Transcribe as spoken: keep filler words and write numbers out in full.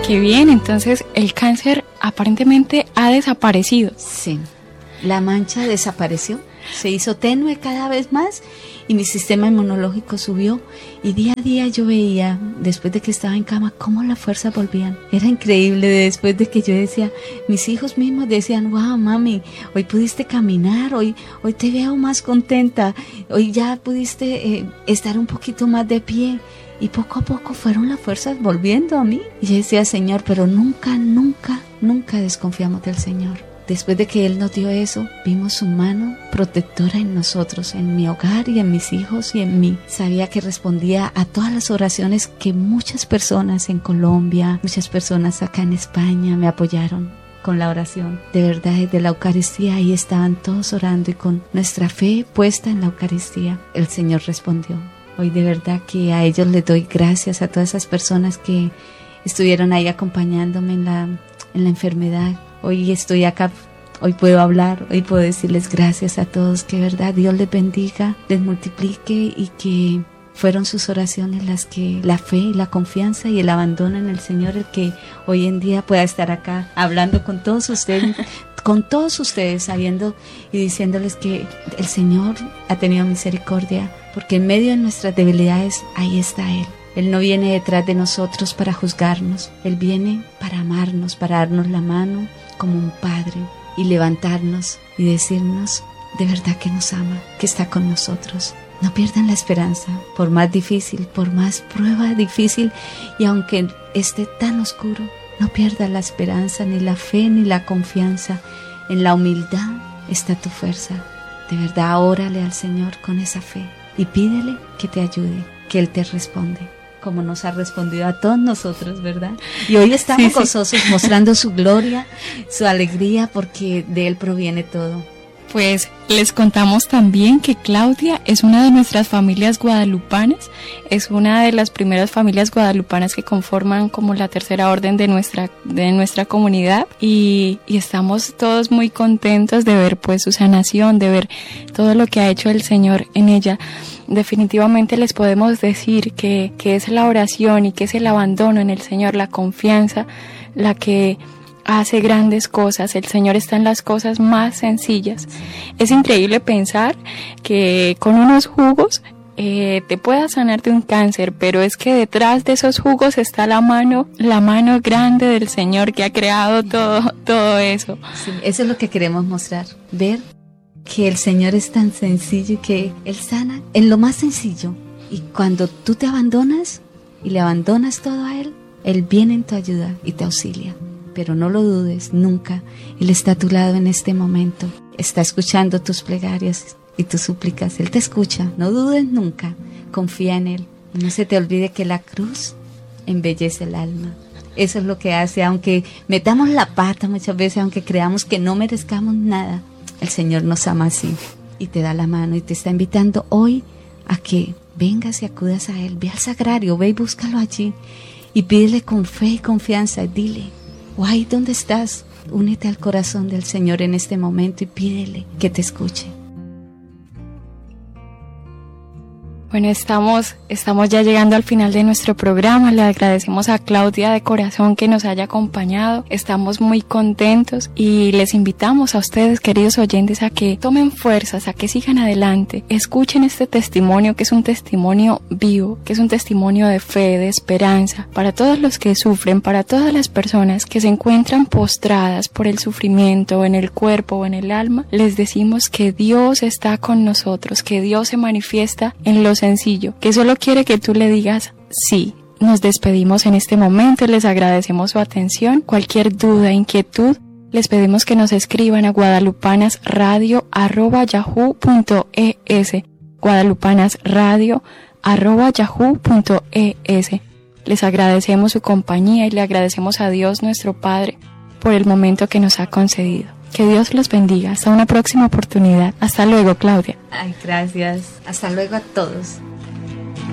Qué bien, entonces el cáncer aparentemente ha desaparecido. Sí, la mancha desapareció, se hizo tenue cada vez más y mi sistema inmunológico subió y día a día yo veía, después de que estaba en cama, cómo las fuerzas volvían. Era increíble, después de que yo decía, mis hijos mismos decían, wow, mami, hoy pudiste caminar, hoy, hoy te veo más contenta, hoy ya pudiste eh, estar un poquito más de pie. Y poco a poco fueron las fuerzas volviendo a mí. Y yo decía, Señor, pero nunca, nunca, nunca desconfiamos del Señor. Después de que Él nos dio eso, vimos su mano protectora en nosotros, en mi hogar y en mis hijos y en mí. Sabía que respondía a todas las oraciones que muchas personas en Colombia, muchas personas acá en España me apoyaron con la oración. De verdad, desde la Eucaristía ahí estaban todos orando y con nuestra fe puesta en la Eucaristía, el Señor respondió. Hoy de verdad que a ellos les doy gracias, a todas esas personas que estuvieron ahí acompañándome en la, en la enfermedad. Hoy estoy acá, hoy puedo hablar, hoy puedo decirles gracias a todos, que de verdad Dios les bendiga, les multiplique y que fueron sus oraciones las que, la fe y la confianza y el abandono en el Señor, el que hoy en día pueda estar acá hablando con todos ustedes, con todos ustedes, sabiendo y diciéndoles que el Señor ha tenido misericordia, porque en medio de nuestras debilidades, ahí está Él. Él no viene detrás de nosotros para juzgarnos, Él viene para amarnos, para darnos la mano como un padre y levantarnos y decirnos de verdad que nos ama, que está con nosotros. No pierdan la esperanza, por más difícil, por más prueba difícil y aunque esté tan oscuro, no pierdas la esperanza, ni la fe, ni la confianza. En la humildad está tu fuerza. De verdad, órale al Señor con esa fe y pídele que te ayude, que Él te responde, como nos ha respondido a todos nosotros, ¿verdad? Y hoy estamos sí, sí. gozosos, mostrando su gloria, su alegría, porque de Él proviene todo. Pues les contamos también que Claudia es una de nuestras familias guadalupanas, es una de las primeras familias guadalupanas que conforman como la tercera orden de nuestra, de nuestra comunidad y, y estamos todos muy contentos de ver pues su sanación, de ver todo lo que ha hecho el Señor en ella. Definitivamente les podemos decir que, que es la oración y que es el abandono en el Señor, la confianza, la que hace grandes cosas. El Señor está en las cosas más sencillas. Es increíble pensar que con unos jugos eh, te pueda sanar de un cáncer, pero es que detrás de esos jugos está la mano, la mano grande del Señor que ha creado todo, todo eso. Sí, eso es lo que queremos mostrar, ver que el Señor es tan sencillo y que Él sana en lo más sencillo. Y cuando tú te abandonas y le abandonas todo a Él, Él viene en tu ayuda y te auxilia. Pero no lo dudes nunca, Él está a tu lado en este momento, está escuchando tus plegarias y tus súplicas, Él te escucha, no dudes nunca, confía en Él. No se te olvide que la cruz embellece el alma, eso es lo que hace, aunque metamos la pata muchas veces, aunque creamos que no merezcamos nada, el Señor nos ama así y te da la mano y te está invitando hoy a que vengas y acudas a Él, ve al sagrario, ve y búscalo allí y pídele con fe y confianza, dile, guay, ¿dónde estás? Únete al corazón del Señor en este momento y pídele que te escuche. Bueno, estamos, estamos ya llegando al final de nuestro programa. Le agradecemos a Claudia de corazón que nos haya acompañado. Estamos muy contentos y les invitamos a ustedes, queridos oyentes, a que tomen fuerzas, a que sigan adelante. Escuchen este testimonio, que es un testimonio vivo, que es un testimonio de fe, de esperanza, para todos los que sufren, para todas las personas que se encuentran postradas por el sufrimiento en el cuerpo o en el alma. Les decimos que Dios está con nosotros, que Dios se manifiesta en los sencillo, que solo quiere que tú le digas sí. Nos despedimos en este momento, les agradecemos su atención. Cualquier duda, inquietud, les pedimos que nos escriban a guadalupanasradio arroba yahoo punto es, guadalupanasradio arroba yahoo punto es. Les agradecemos su compañía y le agradecemos a Dios nuestro Padre por el momento que nos ha concedido. Que Dios los bendiga. Hasta una próxima oportunidad. Hasta luego, Claudia. Ay, gracias. Hasta luego a todos.